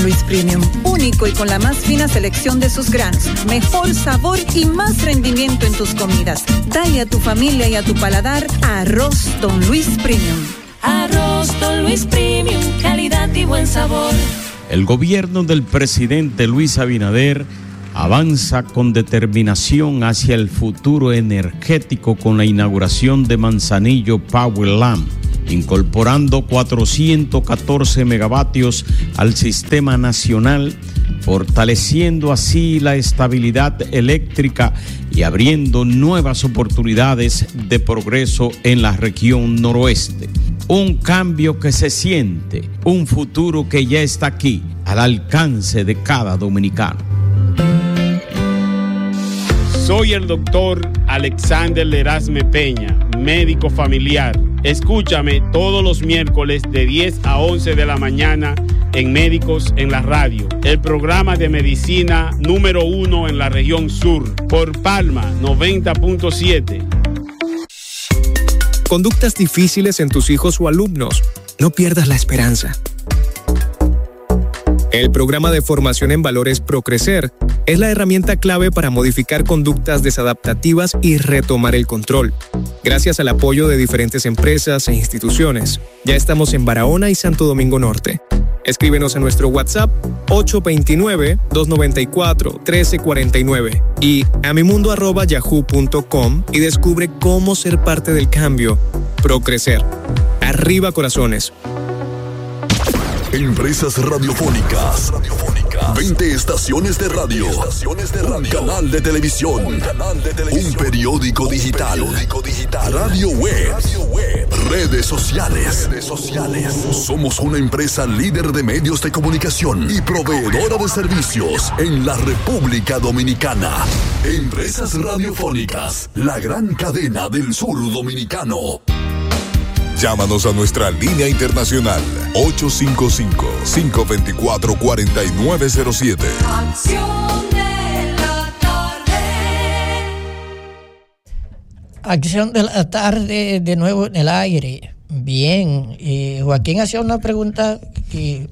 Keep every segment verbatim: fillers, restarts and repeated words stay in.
Don Luis Premium, único y con la más fina selección de sus granos, mejor sabor y más rendimiento en tus comidas. Dale a tu familia y a tu paladar arroz Don Luis Premium. Arroz Don Luis Premium, calidad y buen sabor. El gobierno del presidente Luis Abinader avanza con determinación hacia el futuro energético con la inauguración de Manzanillo Powerland, incorporando cuatrocientos catorce megavatios al sistema nacional, fortaleciendo así la estabilidad eléctrica y abriendo nuevas oportunidades de progreso en la región noroeste. Un cambio que se siente, un futuro que ya está aquí, al alcance de cada dominicano. Soy el doctor Alexander Lerasme Peña, médico familiar. Escúchame todos los miércoles de diez a once de la mañana en Médicos en la Radio, el programa de medicina número uno en la región sur, por Palma noventa punto siete. Conductas difíciles en tus hijos o alumnos. No pierdas la esperanza. El programa de formación en valores ProCrecer es la herramienta clave para modificar conductas desadaptativas y retomar el control. Gracias al apoyo de diferentes empresas e instituciones, ya estamos en Barahona y Santo Domingo Norte. Escríbenos en nuestro WhatsApp ocho dos nueve, dos nueve cuatro, uno tres cuatro nueve y a mi mundo arroba yahoo punto com y descubre cómo ser parte del cambio. ProCrecer. Arriba corazones. Empresas radiofónicas. veinte estaciones de radio. Estaciones de radio. Un canal de televisión. Un canal de televisión. Un periódico digital. Un periódico digital. Radio web. Radio web. Redes sociales. Redes sociales. Somos una empresa líder de medios de comunicación y proveedora de servicios en la República Dominicana. Empresas radiofónicas. La gran cadena del sur dominicano. Llámanos a nuestra línea internacional ocho cinco cinco, cinco dos cuatro, cuatro nueve cero siete. Acción de la tarde. Acción de la tarde de nuevo en el aire. Bien, eh, Joaquín hacía una pregunta que,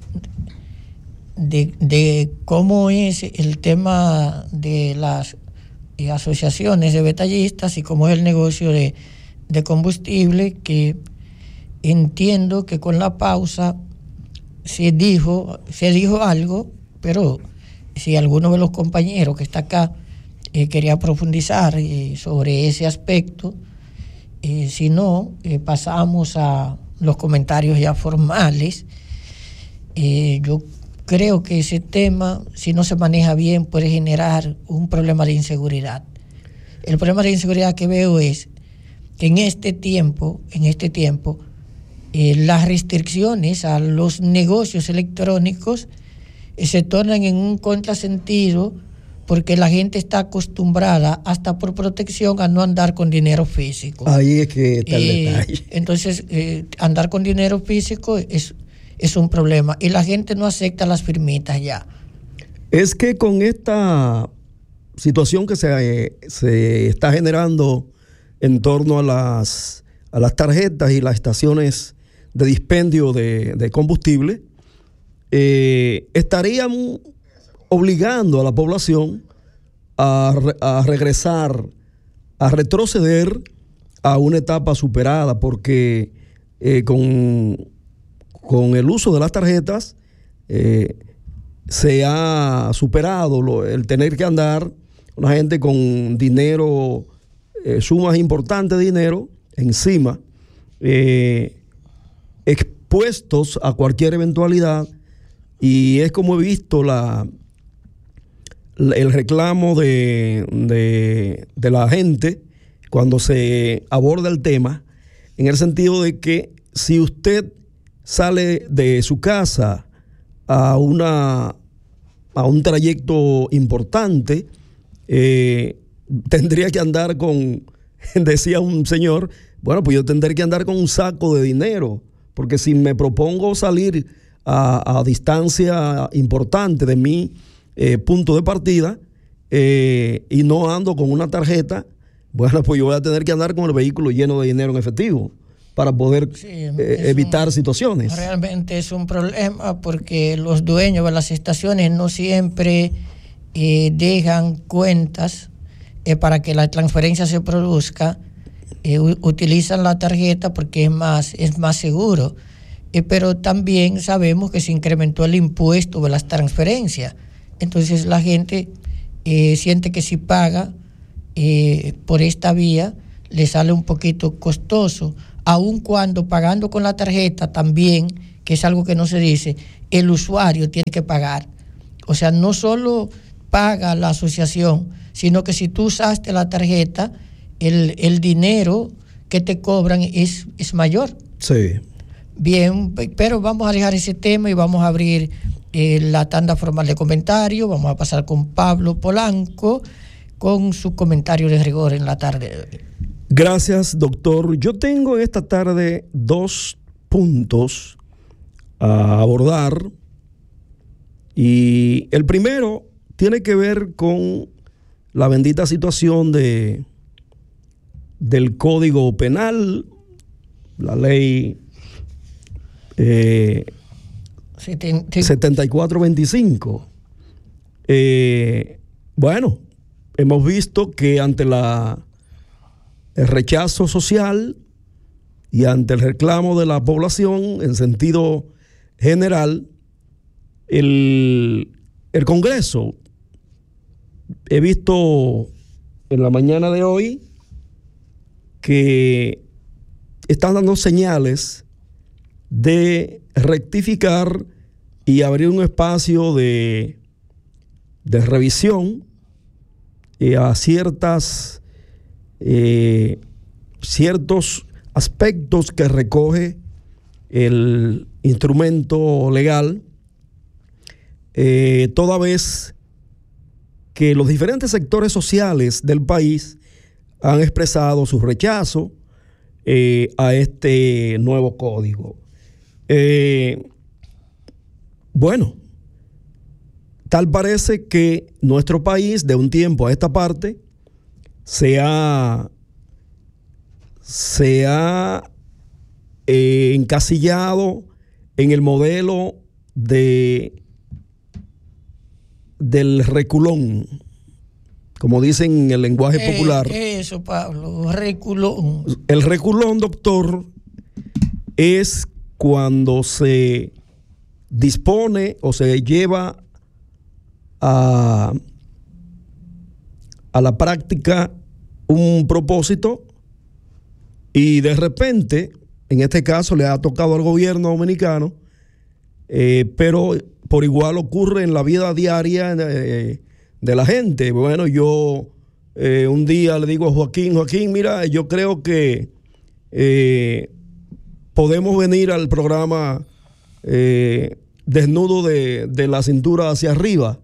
de, de cómo es el tema de las eh, asociaciones de betallistas y cómo es el negocio de de combustible, que entiendo que con la pausa se dijo, se dijo algo, pero si alguno de los compañeros que está acá eh, quería profundizar eh, sobre ese aspecto, eh, si no, eh, pasamos a los comentarios ya formales. Eh, yo creo que ese tema, si no se maneja bien, puede generar un problema de inseguridad. El problema de inseguridad que veo es que en este tiempo, en este tiempo, eh, las restricciones a los negocios electrónicos eh, se tornan en un contrasentido porque la gente está acostumbrada, hasta por protección, a no andar con dinero físico. Ahí es que está el eh, detalle. Entonces, eh, andar con dinero físico es, es un problema y la gente no acepta las firmitas ya. Es que con esta situación que se, eh, se está generando en torno a las, a las tarjetas y las estaciones de dispendio de, de combustible, eh, estarían obligando a la población a, a regresar, a retroceder a una etapa superada, porque eh, con, con el uso de las tarjetas eh, se ha superado lo, el tener que andar una gente con dinero, Eh, sumas importantes de dinero encima, eh, expuestos a cualquier eventualidad, y es como he visto la, la el reclamo de, de, de la gente cuando se aborda el tema, en el sentido de que si usted sale de su casa a una a un trayecto importante, eh, tendría que andar con, decía un señor, bueno, pues yo tendré que andar con un saco de dinero, porque si me propongo salir a, a distancia importante de mi eh, punto de partida eh, y no ando con una tarjeta, bueno, pues yo voy a tener que andar con el vehículo lleno de dinero en efectivo, para poder Sí, eh, evitar un, situaciones. Realmente es un problema porque los dueños de las estaciones no siempre eh, dejan cuentas eh, para que la transferencia se produzca. Eh, u- utilizan la tarjeta porque es más, es más seguro. Eh, pero también sabemos que se incrementó el impuesto de las transferencias. Entonces la gente eh, siente que si paga eh, por esta vía le sale un poquito costoso, aun cuando pagando con la tarjeta también, que es algo que no se dice, el usuario tiene que pagar. O sea, no solo paga la asociación, sino que si tú usaste la tarjeta, el, el dinero que te cobran es, es mayor. Sí. Bien, pero vamos a dejar ese tema y vamos a abrir eh, la tanda formal de comentarios. Vamos a pasar con Pablo Polanco con su comentario de rigor en la tarde. Gracias, doctor. Yo tengo esta tarde dos puntos a abordar y el primero tiene que ver con la bendita situación de del Código Penal, la ley eh, setenta y cuatro veinticinco. Eh, bueno, hemos visto que ante la el rechazo social y ante el reclamo de la población en sentido general, el, el Congreso, he visto en la mañana de hoy que están dando señales de rectificar y abrir un espacio de, de revisión eh, a ciertas Eh, ciertos aspectos que recoge el instrumento legal, eh, toda vez que los diferentes sectores sociales del país han expresado su rechazo eh, a este nuevo código. Eh, bueno, tal parece que nuestro país de un tiempo a esta parte se ha, se ha eh, encasillado en el modelo de, del reculón, como dicen en el lenguaje Eh, popular. ¿Qué es eso, Pablo? Reculón. El reculón, doctor, es cuando se dispone o se lleva a a la práctica un propósito y de repente, en este caso le ha tocado al gobierno dominicano, eh, pero por igual ocurre en la vida diaria eh, de la gente. Bueno, yo eh, un día le digo a Joaquín, Joaquín, mira, yo creo que eh, podemos venir al programa eh, desnudo de, de la cintura hacia arriba,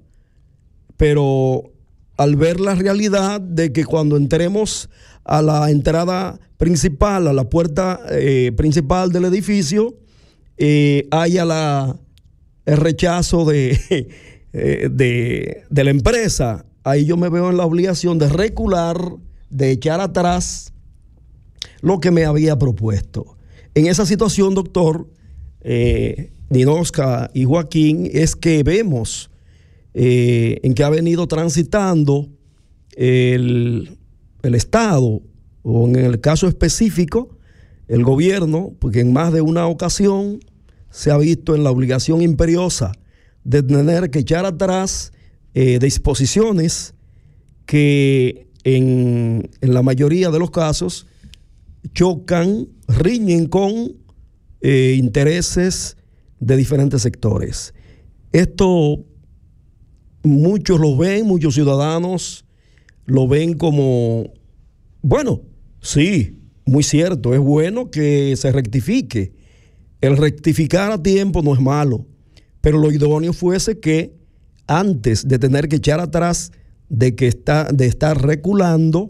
pero al ver la realidad de que cuando entremos a la entrada principal, a la puerta eh, principal del edificio, eh, haya la, el rechazo de, eh, de, de la empresa, ahí yo me veo en la obligación de recular, de echar atrás lo que me había propuesto. En esa situación, doctor, eh, Ninosca y Joaquín, es que vemos Eh, en que ha venido transitando el, el Estado, o en el caso específico, el gobierno, porque en más de una ocasión se ha visto en la obligación imperiosa de tener que echar atrás eh, disposiciones que en, en la mayoría de los casos chocan, riñen con eh, intereses de diferentes sectores. Esto muchos lo ven, muchos ciudadanos lo ven como, bueno, sí, muy cierto, es bueno que se rectifique. El rectificar a tiempo no es malo, pero lo idóneo fuese que antes de tener que echar atrás, de que está, de estar reculando,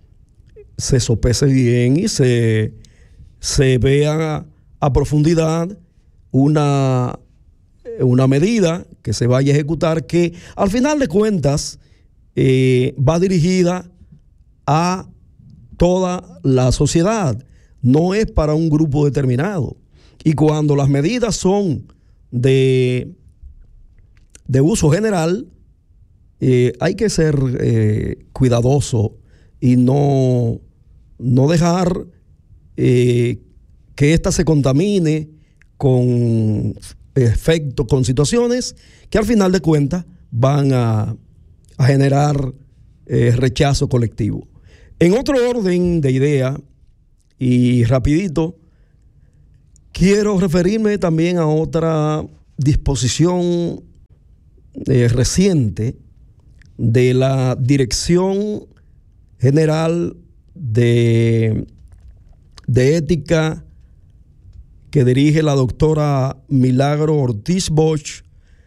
se sopese bien y se, se vea a profundidad una, una medida que se vaya a ejecutar que al final de cuentas eh, va dirigida a toda la sociedad, no es para un grupo determinado. Y cuando las medidas son de, de uso general, eh, hay que ser eh, cuidadoso y no, no dejar eh, que ésta se contamine con efectos, con situaciones que al final de cuentas van a, a generar eh, rechazo colectivo. En otro orden de idea, y rapidito, quiero referirme también a otra disposición eh, reciente de la Dirección General de, de Ética que dirige la doctora Milagro Ortiz Bosch,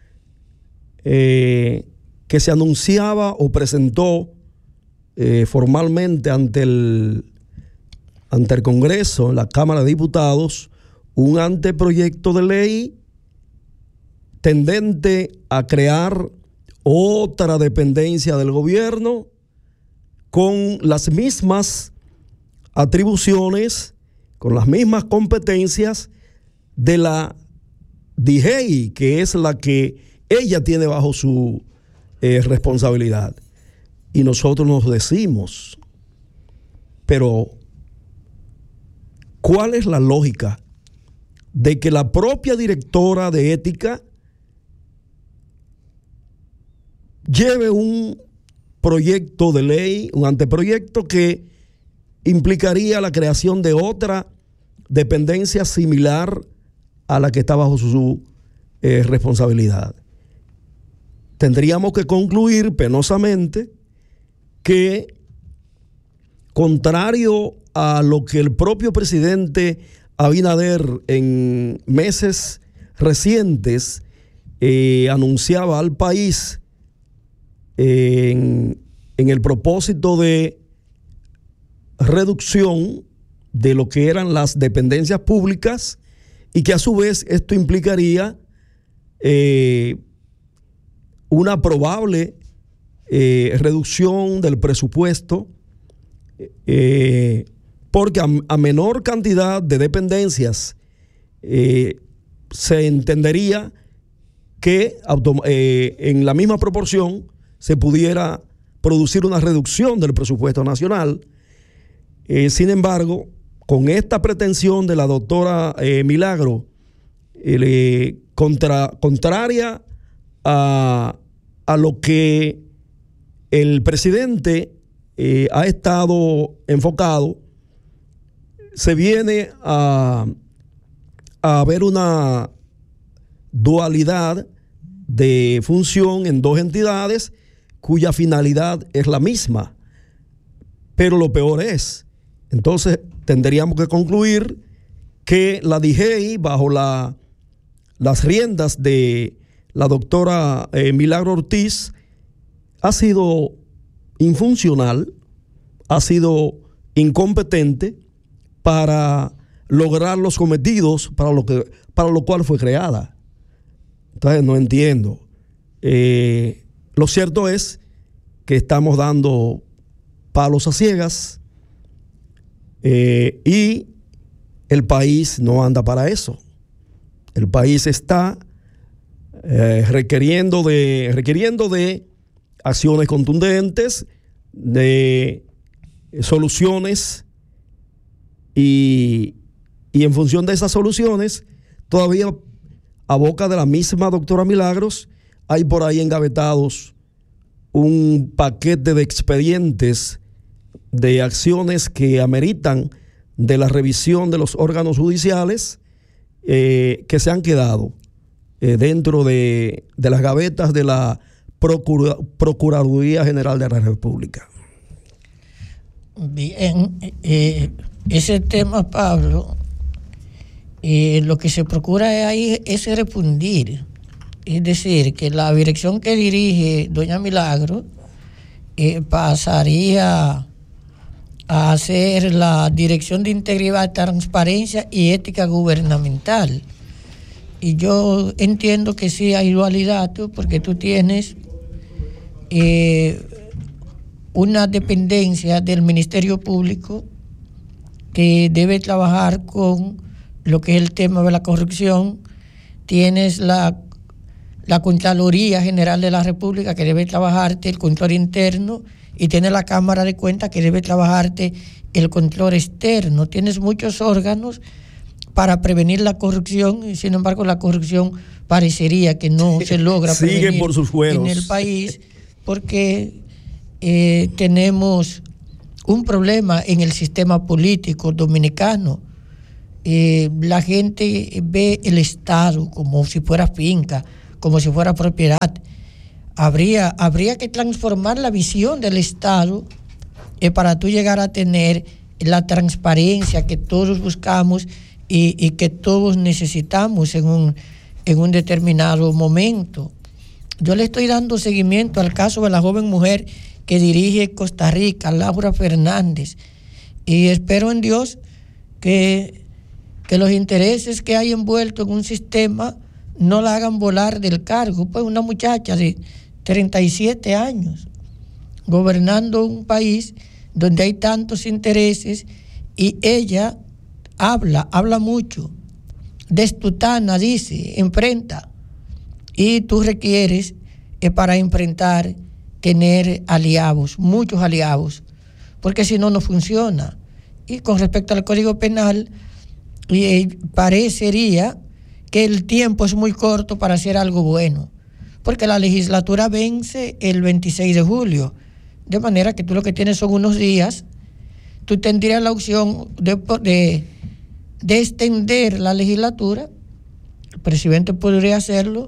eh, que se anunciaba o presentó eh, formalmente ante el, ante el Congreso, en la Cámara de Diputados, un anteproyecto de ley tendente a crear otra dependencia del gobierno con las mismas atribuciones, con las mismas competencias de la D I G E I, que es la que ella tiene bajo su eh, responsabilidad. Y nosotros nos decimos, pero ¿cuál es la lógica de que la propia directora de ética lleve un proyecto de ley, un anteproyecto que implicaría la creación de otra dependencia similar a la que está bajo su eh, responsabilidad? Tendríamos que concluir penosamente que, contrario a lo que el propio presidente Abinader en meses recientes eh, anunciaba al país eh, en, en el propósito de reducción de lo que eran las dependencias públicas, y que a su vez esto implicaría eh, una probable eh, reducción del presupuesto, eh, porque a, a menor cantidad de dependencias eh, se entendería que eh, en la misma proporción se pudiera producir una reducción del presupuesto nacional. Eh, sin embargo, con esta pretensión de la doctora eh, Milagro, eh, contra, contraria a, a lo que el presidente eh, ha estado enfocado, se viene a, a ver una dualidad de función en dos entidades cuya finalidad es la misma. Pero lo peor es, entonces tendríamos que concluir que la D I G E I, bajo la, las riendas de la doctora eh, Milagro Ortiz, ha sido infuncional, ha sido incompetente para lograr los cometidos para lo, que, para lo cual fue creada. Entonces no entiendo. Eh, lo cierto es que estamos dando palos a ciegas, eh, y el país no anda para eso. El país está eh, requiriendo de, requiriendo de acciones contundentes, de soluciones, y, y en función de esas soluciones, todavía a boca de la misma doctora Milagros, hay por ahí engavetados un paquete de expedientes de acciones que ameritan de la revisión de los órganos judiciales, eh, que se han quedado eh, dentro de, de las gavetas de la Procura, Procuraduría General de la República. Bien, eh, ese tema, Pablo, eh, lo que se procura ahí es refundir. Es decir, que la dirección que dirige doña Milagro eh, pasaría a hacer la Dirección de Integridad, Transparencia y Ética Gubernamental. Y yo entiendo que sí hay dualidad, porque tú tienes eh, una dependencia del Ministerio Público que debe trabajar con lo que es el tema de la corrupción. Tienes la, la Contraloría General de la República, que debe trabajarte el control interno, y tienes la Cámara de Cuentas, que debe trabajarte el control externo. Tienes muchos órganos para prevenir la corrupción, y sin embargo la corrupción parecería que no se logra prevenir por sus en el país, porque eh, tenemos un problema en el sistema político dominicano. Eh, la gente ve el Estado como si fuera finca, como si fuera propiedad. Habría, habría que transformar la visión del Estado eh, para tú llegar a tener la transparencia que todos buscamos y, y que todos necesitamos en un, en un determinado momento. Yo le estoy dando seguimiento al caso de la joven mujer que dirige Costa Rica, Laura Fernández, y espero en Dios que, que los intereses que hay envueltos en un sistema no la hagan volar del cargo. Pues una muchacha de treinta y siete años gobernando un país donde hay tantos intereses, y ella habla, habla mucho, destutana, dice, enfrenta, y tú requieres eh, para enfrentar tener aliados, muchos aliados, porque si no, no funciona. Y con respecto al Código Penal, eh, parecería que el tiempo es muy corto para hacer algo bueno, porque la legislatura vence el veintiséis de julio, de manera que tú lo que tienes son unos días. Tú tendrías la opción de, de, de extender la legislatura, el presidente podría hacerlo,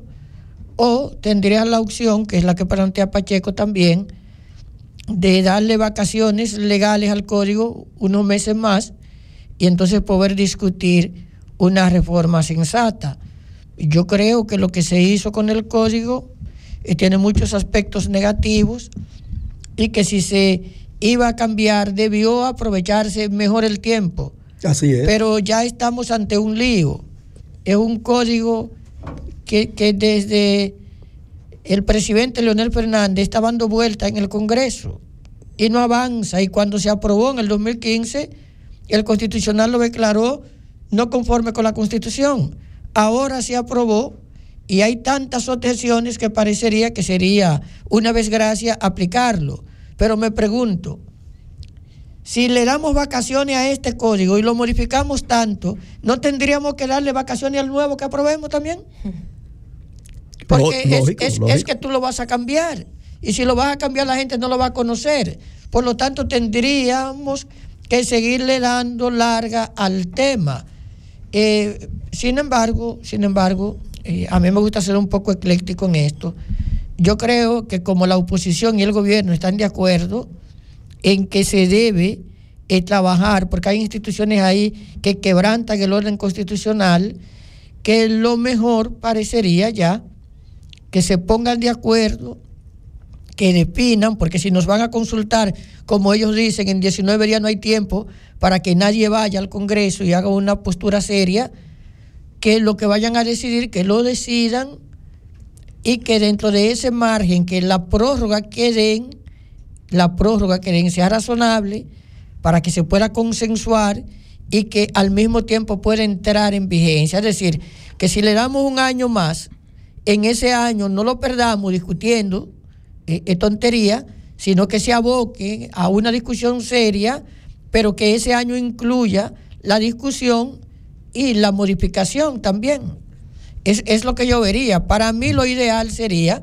o tendrías la opción, que es la que plantea Pacheco también, de darle vacaciones legales al código unos meses más, y entonces poder discutir una reforma sensata. Yo creo que lo que se hizo con el código eh, tiene muchos aspectos negativos, y que si se iba a cambiar debió aprovecharse mejor el tiempo. Así es. Pero ya estamos ante un lío. Es un código que, que desde el presidente Leonel Fernández está dando vuelta en el Congreso y no avanza, y cuando se aprobó en el dos mil quince, el Constitucional lo declaró no conforme con la Constitución. Ahora se aprobó y hay tantas objeciones que parecería que sería una desgracia aplicarlo. Pero me pregunto, si le damos vacaciones a este código y lo modificamos tanto, ¿no tendríamos que darle vacaciones al nuevo que aprobemos también? Porque lógico, es, es, lógico. es que tú lo vas a cambiar, y si lo vas a cambiar la gente no lo va a conocer. Por lo tanto, tendríamos que seguirle dando larga al tema. Eh, sin embargo, sin embargo, eh, a mí me gusta ser un poco ecléctico en esto. Yo creo que como la oposición y el gobierno están de acuerdo en que se debe eh, trabajar, porque hay instituciones ahí que quebrantan el orden constitucional, que lo mejor parecería ya que se pongan de acuerdo, que definan, porque si nos van a consultar, como ellos dicen, en diecinueve días no hay tiempo para que nadie vaya al Congreso y haga una postura seria, que lo que vayan a decidir, que lo decidan, y que dentro de ese margen, que la prórroga que den, la prórroga que den sea razonable para que se pueda consensuar y que al mismo tiempo pueda entrar en vigencia. Es decir, que si le damos un año más, en ese año no lo perdamos discutiendo eh, eh, tontería, sino que se aboque a una discusión seria, pero que ese año incluya la discusión y la modificación también. Es, es lo que yo vería. Para mí lo ideal sería,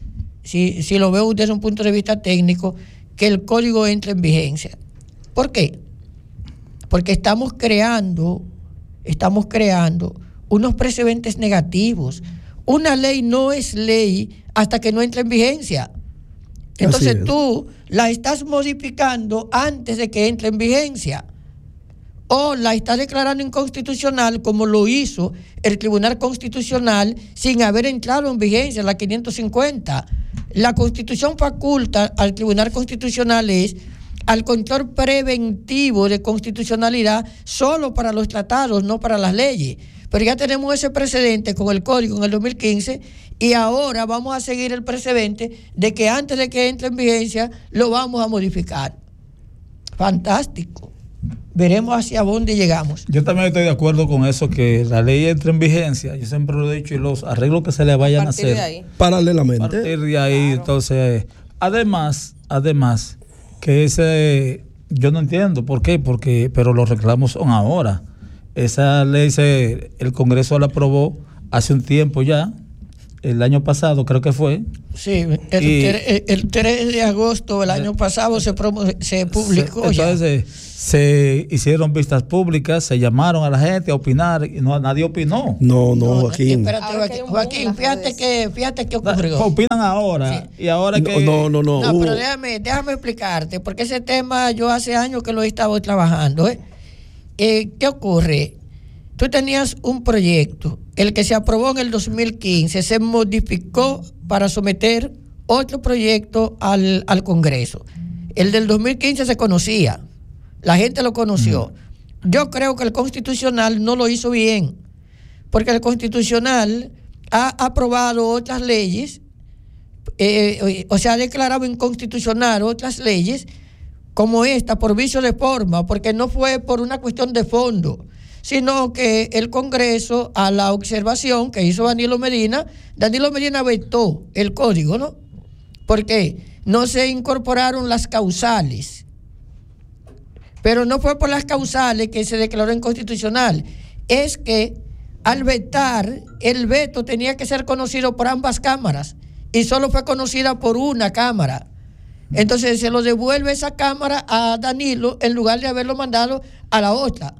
si, si lo veo desde un punto de vista técnico, que el código entre en vigencia. ¿Por qué? Porque estamos creando, estamos creando unos precedentes negativos. Una ley no es ley hasta que no entre en vigencia. Entonces tú la estás modificando antes de que entre en vigencia, o la está declarando inconstitucional, como lo hizo el Tribunal Constitucional sin haber entrado en vigencia la quinientos cincuenta. La Constitución faculta al Tribunal Constitucional es al control preventivo de constitucionalidad solo para los tratados, no para las leyes. Pero ya tenemos ese precedente con el Código en el dos mil quince, y ahora vamos a seguir el precedente de que antes de que entre en vigencia lo vamos a modificar. Fantástico. veremos hacia dónde llegamos. Yo también estoy de acuerdo con eso, que la ley entre en vigencia, yo siempre lo he dicho, y los arreglos que se le vayan a, a hacer ahí. paralelamente. A partir de ahí, claro. Entonces, además, además, que ese, yo no entiendo por qué, porque, pero los reclamos son ahora. Esa ley se, el Congreso la aprobó hace un tiempo ya, el año pasado creo que fue. Sí, el, y, el, el tres de agosto del año pasado se, promo, se publicó. Se, entonces se, se hicieron vistas públicas, se llamaron a la gente a opinar y no nadie opinó. No, no, Joaquín. Espérate, Joaquín, Joaquín fíjate que fíjate qué ocurrió. Opinan ahora sí. Y ahora no, que no, no, no. No, uh. pero déjame, déjame explicarte, porque ese tema yo hace años que lo he estado trabajando. ¿eh? Eh, ¿Qué ocurre? Tú tenías un proyecto, el que se aprobó en el dos mil quince, se modificó para someter otro proyecto al, al Congreso. El del dos mil quince se conocía, la gente lo conoció. Mm. Yo creo que el Constitucional no lo hizo bien, porque el Constitucional ha aprobado otras leyes, eh, o sea, ha declarado inconstitucional otras leyes como esta por vicio de forma, porque no fue por una cuestión de fondo, sino que el Congreso, a la observación que hizo Danilo Medina, Danilo Medina vetó el código, ¿no? Porque no se incorporaron las causales. Pero no fue por las causales que se declaró inconstitucional. Es que al vetar, el veto tenía que ser conocido por ambas cámaras y solo fue conocida por una cámara. Entonces se lo devuelve esa cámara a Danilo en lugar de haberlo mandado a la otra.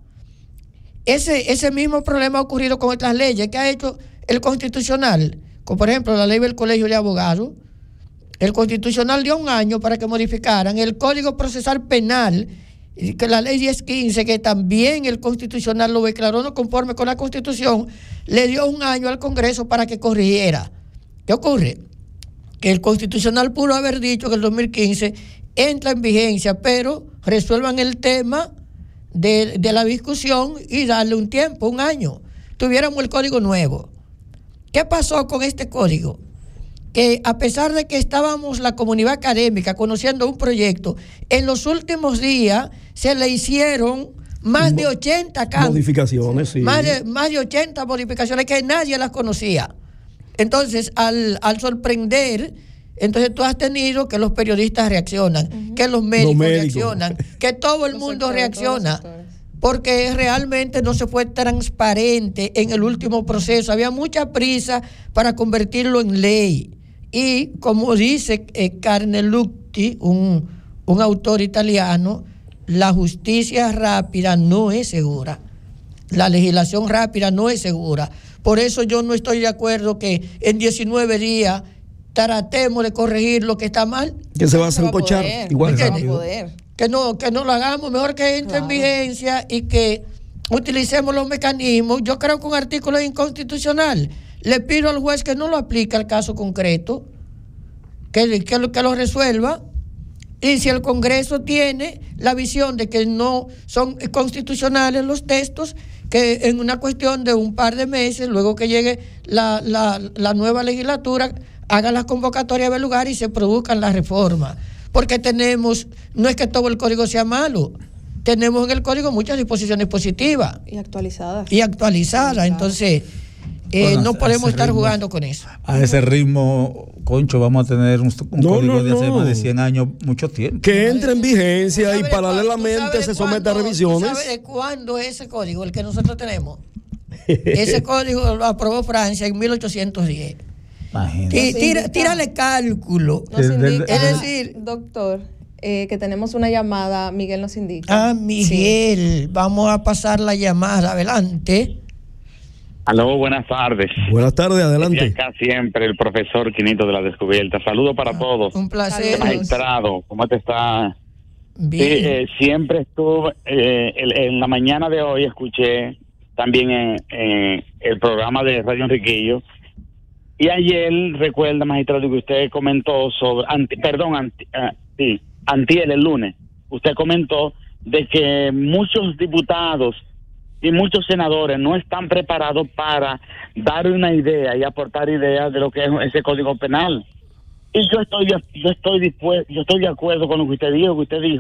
Ese, ese mismo problema ha ocurrido con otras leyes que ha hecho el Constitucional, como por ejemplo la ley del Colegio de Abogados. El Constitucional dio un año para que modificaran el Código Procesal Penal, que la ley diez quince, que también el Constitucional lo declaró no conforme con la Constitución, le dio un año al Congreso para que corrigiera. ¿Qué ocurre? Que el Constitucional pudo haber dicho que el dos mil quince entra en vigencia, pero resuelvan el tema De, de la discusión y darle un tiempo, un año, tuviéramos el código nuevo. ¿Qué pasó con este código? Que a pesar de que estábamos la comunidad académica conociendo un proyecto, en los últimos días se le hicieron más de ochenta cambios. Modificaciones, sí. Más de, más de ochenta modificaciones que nadie las conocía. Entonces, al, al sorprender, entonces tú has tenido que los periodistas reaccionan, uh-huh. que los médicos, los médicos reaccionan, que todo el los mundo sectores, reacciona, porque realmente no se fue transparente en el último proceso. Había mucha prisa para convertirlo en ley. Y como dice eh, Carnelucci, un, un autor italiano, la justicia rápida no es segura. La legislación rápida no es segura. Por eso yo no estoy de acuerdo que en diecinueve días tratemos de corregir lo que está mal. Que se va a zancochar igual. Que, que, no, que no lo hagamos, mejor que entre claro. en vigencia y que utilicemos los mecanismos. Yo creo que un artículo es inconstitucional. Le pido al juez que no lo aplique al caso concreto, que, que, lo, que lo resuelva. Y si el Congreso tiene la visión de que no son constitucionales los textos, que en una cuestión de un par de meses, luego que llegue la, la, la nueva legislatura, hagan las convocatorias de lugar y se produzcan las reformas. Porque tenemos, no es que todo el código sea malo, tenemos en el código muchas disposiciones positivas. Y actualizadas. Y actualizadas, entonces eh, bueno, no podemos estar ritmo, jugando con eso. A ese ritmo, Concho, vamos a tener un, un no, código no, de hace no. más de cien años, mucho tiempo. Que entre en vigencia y paralelamente se someta a revisiones. ¿Sabes de cuándo es ese código, el que nosotros tenemos? Ese código lo aprobó Francia en mil ochocientos diez. Tí, tira, tírale cálculo. Nos indica, es decir, doctor, eh, que tenemos una llamada. Miguel nos indica. Ah, Miguel, sí. Vamos a pasar la llamada. Adelante. Aló, buenas tardes. Buenas tardes, adelante. Y acá siempre el profesor Quinito de la Descubierta. Saludos para ah, todos. Un placer. Magistrado, ¿cómo te está? Bien. Sí, eh, siempre estuve, eh, el, en la mañana de hoy escuché también en, en el programa de Radio Enriquillo. Y ayer, recuerda, magistrado, que usted comentó sobre, anti, perdón, anti, uh, sí, antier, el lunes, usted comentó de que muchos diputados y muchos senadores no están preparados para dar una idea y aportar ideas de lo que es ese Código Penal. Y yo estoy yo estoy dispuesto, yo estoy de acuerdo con lo que usted dijo, que usted dijo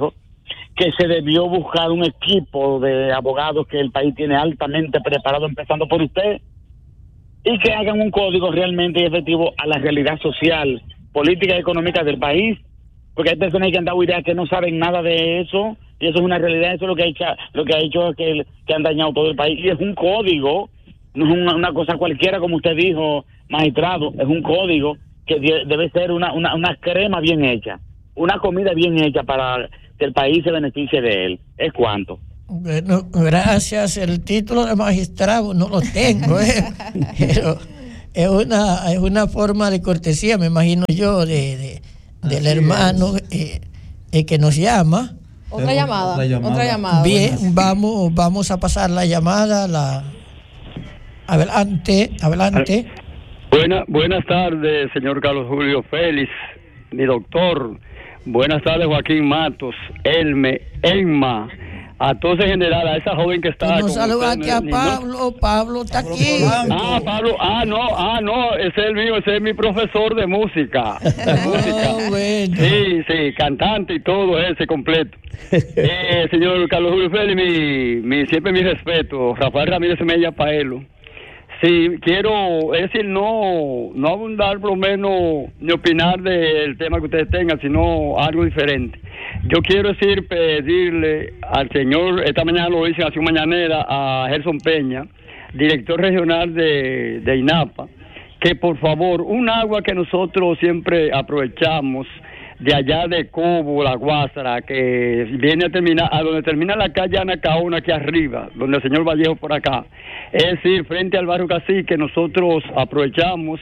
que se debió buscar un equipo de abogados que el país tiene altamente preparado, empezando por usted, y que hagan un código realmente efectivo a la realidad social, política y económica del país, porque hay personas que han dado ideas que no saben nada de eso, y eso es una realidad. Eso es lo que ha hecho, lo que ha hecho es que, que han dañado todo el país, y es un código, no es una, una cosa cualquiera, como usted dijo, magistrado, es un código que de, debe ser una, una, una crema bien hecha, una comida bien hecha para que el país se beneficie de él. ¿Es cuánto? Bueno, gracias. El título de magistrado no lo tengo, ¿eh? Pero es una, es una forma de cortesía, me imagino yo, de, de del Así hermano eh, eh, que nos llama. Otra llamada, otra llamada. Otra llamada. Bien, vamos, vamos a pasar la llamada. La... Adelante, adelante. Buena, buenas tardes, señor Carlos Julio Félix, mi doctor. Buenas tardes, Joaquín Matos, Elme, Elma, a todos en general, a esa joven que está... Nos saludaste a Pablo, no... Pablo está aquí. Ah, Pablo, ah, no, ah, no, ese es el mío, ese es mi profesor de música. De música. Oh, bueno. Sí, sí, cantante y todo ese completo. Eh, señor Carlos Julio Félix, mi, mi, siempre mi respeto. Rafael Ramírez Mella Paelo. Sí, quiero, es decir, no, no abundar por lo menos ni opinar del tema que ustedes tengan, sino algo diferente. Yo quiero decir, pedirle al señor, esta mañana lo hice hace una mañanera, a Gerson Peña, director regional de, de INAPA, que por favor, un agua que nosotros siempre aprovechamos de allá de Cobo, La Guásara, que viene a terminar, a donde termina la calle Anacaona, aquí arriba, donde el señor Vallejo por acá, es decir, frente al barrio Cacique, nosotros aprovechamos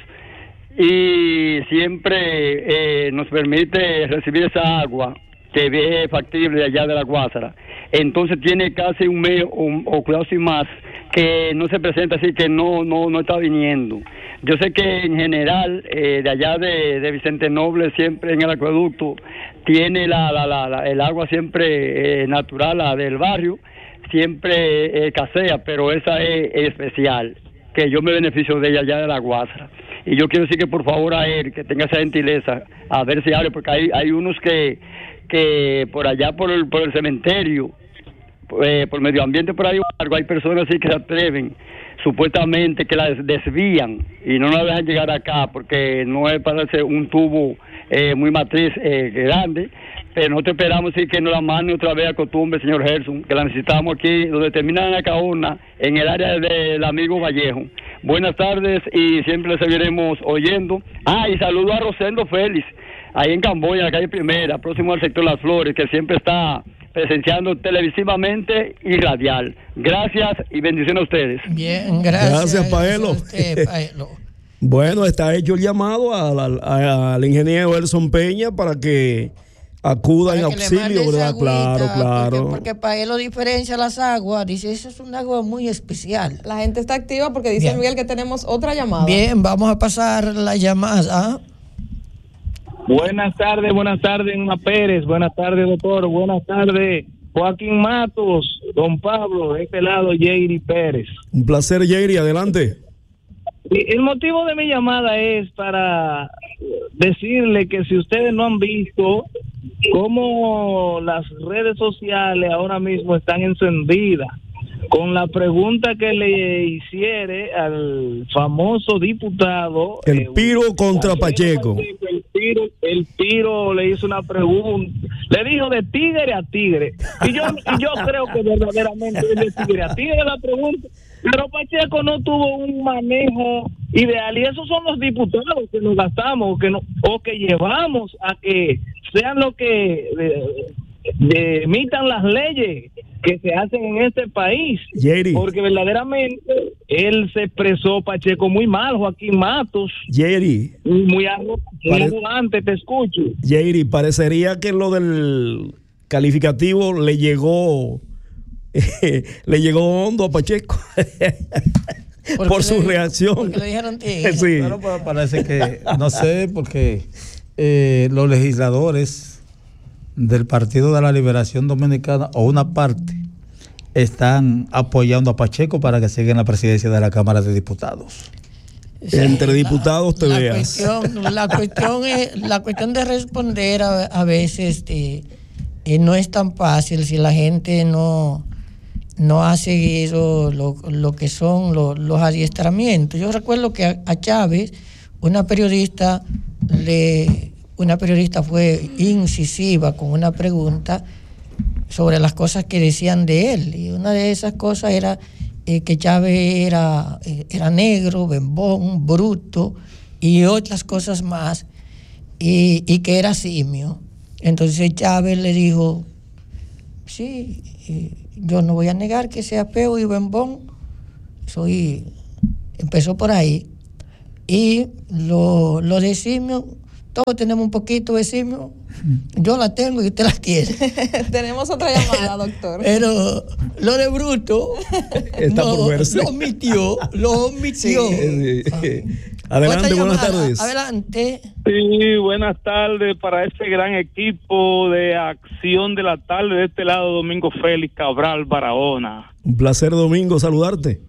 y siempre eh, nos permite recibir esa agua que es factible de allá de La Guásara. Entonces tiene casi un mes o, o cuidado sin más que no se presenta, así que no no no está viniendo. Yo sé que en general eh, de allá de, de Vicente Noble siempre en el acueducto tiene la, la, la, la el agua siempre eh, natural, la del barrio, siempre eh, casea, pero esa es, es especial, que yo me beneficio de ella allá de La Guásara. Y yo quiero decir que por favor a él, que tenga esa gentileza, a ver si abre, porque hay, hay unos que, que por allá por el, por el cementerio, eh, por medio ambiente por ahí, hay personas así que se atreven, supuestamente que la desvían y no la dejan llegar acá, porque no es para hacer un tubo eh, muy matriz eh, grande, pero nosotros esperamos sí, que nos la mande otra vez a costumbre, señor Gerson, que la necesitamos aquí, donde termina en Acaona, en el área del amigo Vallejo. Buenas tardes y siempre les seguiremos oyendo. Ah, y saludo a Rosendo Félix, ahí en Camboya, en la calle Primera, próximo al sector Las Flores, que siempre está presenciando televisivamente y radial. Gracias y bendiciones a ustedes. Bien, gracias. Gracias, Paelo. Usted, Paelo. Bueno, está hecho el llamado al, al, al ingeniero Elson Peña para que acuda en auxilio, ¿verdad? Agüita, claro, claro. Porque, porque Paelo diferencia las aguas, dice, eso es un agua muy especial. La gente está activa porque dice Bien. Miguel que tenemos otra llamada. Bien, vamos a pasar la llamada. Buenas tardes, buenas tardes, Inma Pérez, buenas tardes, doctor, buenas tardes, Joaquín Matos, don Pablo, de este lado, Yeiri Pérez. Un placer, Yeiri, adelante. El motivo de mi llamada es para decirle que si ustedes no han visto cómo las redes sociales ahora mismo están encendidas con la pregunta que le hiciere al famoso diputado el eh, Piro contra Pacheco. El Piro, el Piro le hizo una pregunta, le dijo de tigre a tigre, y yo, y yo creo que verdaderamente es de tigre a tigre la pregunta, pero Pacheco no tuvo un manejo ideal, y esos son los diputados que nos gastamos que no, o que llevamos a que sean lo que de, de, emitan las leyes que se hacen en este país. Yeiri. Porque verdaderamente él se expresó, Pacheco, muy mal, Joaquín Matos. Yeiri. Muy, arro muy Pare arrogante, te escucho. Yeiri, parecería que lo del calificativo le llegó eh, le llegó hondo a Pacheco por su le, reacción. le dijeron tigre. Sí. Pero parece que, no sé, porque eh, los legisladores del Partido de la Liberación Dominicana o una parte están apoyando a Pacheco para que siga en la presidencia de la Cámara de Diputados. Sí, entre diputados te la veas. Cuestión, la, cuestión es, la cuestión de responder a, a veces de, y no es tan fácil si la gente no, no ha seguido lo, lo que son lo, los adiestramientos. Yo recuerdo que a, a Chávez, una periodista, le, una periodista fue incisiva con una pregunta sobre las cosas que decían de él, y una de esas cosas era eh, que Chávez era, eh, era negro, bembón, bruto y otras cosas más, y, y que era simio. Entonces Chávez le dijo, sí, eh, yo no voy a negar que sea feo y bembón, soy, empezó por ahí, y lo, lo de simio, todos tenemos un poquito de simio. Yo la tengo y usted la tiene. Tenemos otra llamada, doctor. Pero lo de bruto Está no, por verse. lo omitió, lo omitió. Sí, sí. Adelante, Otra buenas llamada, tardes. Adelante. Sí, buenas tardes para este gran equipo de acción de la tarde. De este lado, Domingo Félix Cabral Barahona. Un placer, Domingo, saludarte.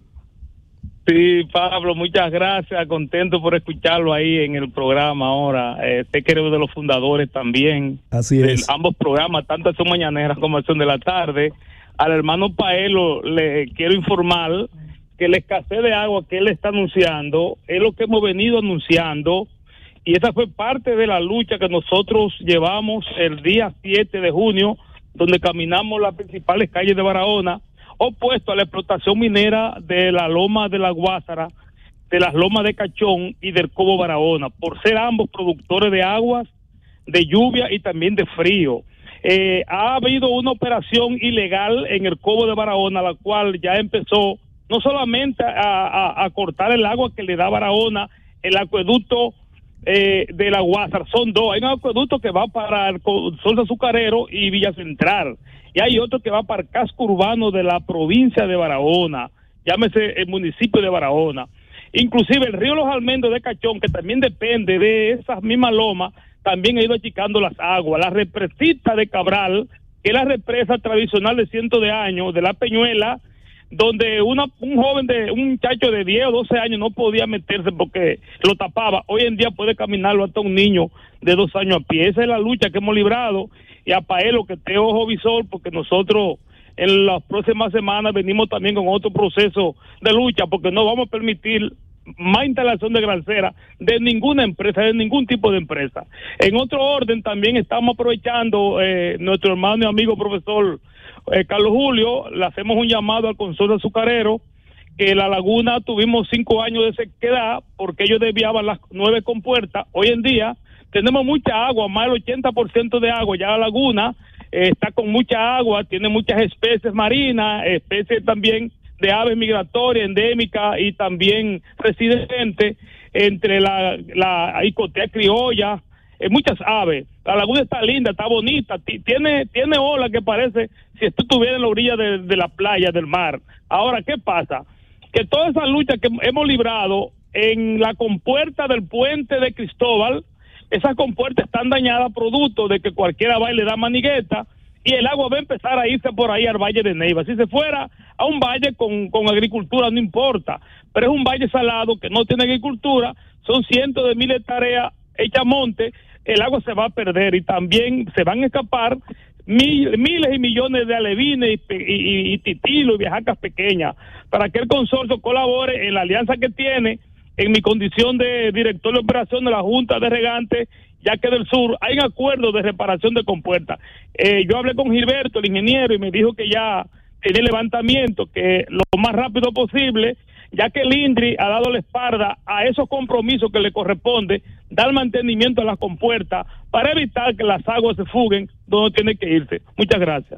Sí, Pablo, muchas gracias. Contento por escucharlo ahí en el programa ahora. Eh, sé que eres de los fundadores también. Así de es. ambos programas, tanto Acción Mañanera como Acción de la Tarde. Al hermano Paelo le quiero informar que la escasez de agua que él está anunciando es lo que hemos venido anunciando, y esa fue parte de la lucha que nosotros llevamos el día siete de junio, donde caminamos las principales calles de Barahona, opuesto a la explotación minera de la Loma de la Guásara, de las Lomas de Cachón y del Cobo Barahona, por ser ambos productores de aguas, de lluvia y también de frío. Eh, ha habido una operación ilegal en el Cobo de Barahona, la cual ya empezó no solamente a, a, a cortar el agua que le da Barahona, el acueducto eh, de la Guásara, son dos. Hay un acueducto que va para el Sol de Azucarero y Villa Central, y hay otro que va para el casco urbano de la provincia de Barahona, llámese el municipio de Barahona. Inclusive el río Los Almendros de Cachón, que también depende de esas mismas lomas, también ha ido achicando las aguas. La represita de Cabral, que es la represa tradicional de cientos de años, de la Peñuela, donde una, un joven, de un muchacho de diez o doce años no podía meterse porque lo tapaba. Hoy en día puede caminarlo hasta un niño de dos años a pie. Esa es la lucha que hemos librado, y a Paelo que esté ojo visor, porque nosotros en las próximas semanas venimos también con otro proceso de lucha, porque no vamos a permitir más instalación de grancera de ninguna empresa, de ningún tipo de empresa. En otro orden, también estamos aprovechando eh, nuestro hermano y amigo profesor eh, Carlos Julio, le hacemos un llamado al consorcio azucarero, que la laguna tuvimos cinco años de sequedad porque ellos desviaban las nueve compuertas. Hoy en día tenemos mucha agua, más del ochenta por ciento de agua, ya la laguna eh, está con mucha agua, tiene muchas especies marinas, especies también de aves migratorias, endémicas y también residentes, entre la, la icotea criolla, eh, muchas aves. La laguna está linda, está bonita, t- tiene tiene olas que parece si esto estuviera en la orilla de, de la playa, del mar. Ahora, ¿qué pasa? Que toda esa lucha que hemos librado en la compuerta del puente de Cristóbal, esas compuertas están dañadas producto de que cualquiera va y le da manigueta, y el agua va a empezar a irse por ahí al Valle de Neiva. Si se fuera a un valle con, con agricultura no importa, pero es un valle salado que no tiene agricultura, son cientos de miles de hectáreas hechas monte, el agua se va a perder, y también se van a escapar mil, miles y millones de alevines y, y, y titilos y viajacas pequeñas, para que el consorcio colabore en la alianza que tiene. En mi condición de director de operación de la Junta de Regantes, ya que del sur hay un acuerdo de reparación de compuertas. Eh, yo hablé con Gilberto, el ingeniero, y me dijo que ya tiene levantamiento, que lo más rápido posible, ya que el INDRI ha dado la espalda a esos compromisos que le corresponde, dar mantenimiento a las compuertas para evitar que las aguas se fuguen donde tienen que irse. Muchas gracias.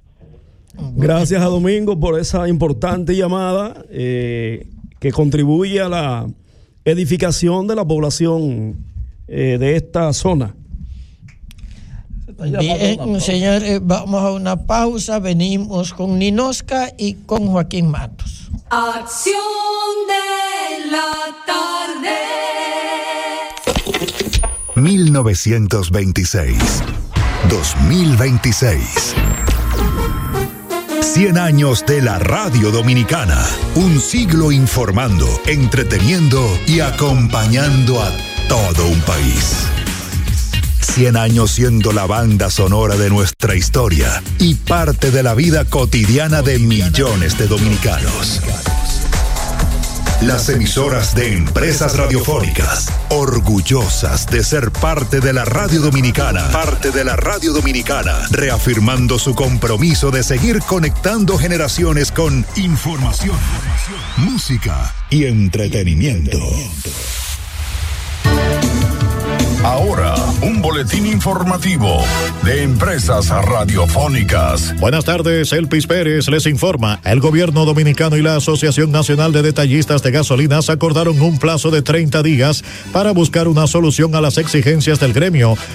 Gracias a Domingo por esa importante llamada eh, que contribuye a la edificación de la población eh, de esta zona. Bien, señores, vamos a una pausa. Venimos con Ninosca y con Joaquín Matos. Acción de la tarde. mil novecientos veintiséis, dos mil veintiséis. cien años de la radio dominicana. Un siglo informando, entreteniendo y acompañando a todo un país. cien años siendo la banda sonora de nuestra historia y parte de la vida cotidiana de millones de dominicanos. Las emisoras de Empresas Radiofónicas, orgullosas de ser parte de la radio dominicana, parte de la radio dominicana, reafirmando su compromiso de seguir conectando generaciones con información, música y entretenimiento. Ahora, un boletín informativo de Empresas Radiofónicas. Buenas tardes, Elpis Pérez les informa. El gobierno dominicano y la Asociación Nacional de Detallistas de Gasolinas acordaron un plazo de treinta días para buscar una solución a las exigencias del gremio